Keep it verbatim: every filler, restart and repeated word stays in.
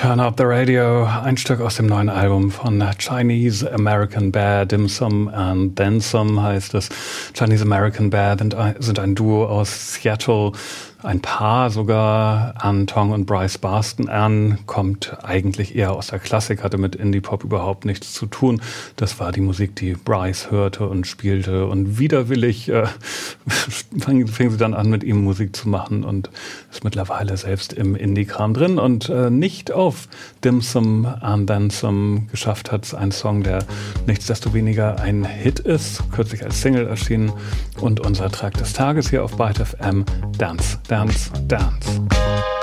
Turn Up the Radio, ein Stück aus dem neuen Album von Chinese American Bear, Dim Sum and Then Some heißt es. Chinese American Bear sind ein, sind ein Duo aus Seattle, ein Paar sogar, Ann Tong und Bryce Barston. Ann kommt eigentlich eher aus der Klassik, hatte mit Indie-Pop überhaupt nichts zu tun. Das war die Musik, die Bryce hörte und spielte, und widerwillig äh, fing, fing sie dann an, mit ihm Musik zu machen und ist mittlerweile selbst im Indie-Kram drin und äh, nicht auf Dim Sum and Then Some geschafft hat. Ein Song, der nichtsdestoweniger ein Hit ist, kürzlich als Single erschienen, und unser Track des Tages hier auf Byte F M, Dance, Dance, Dance.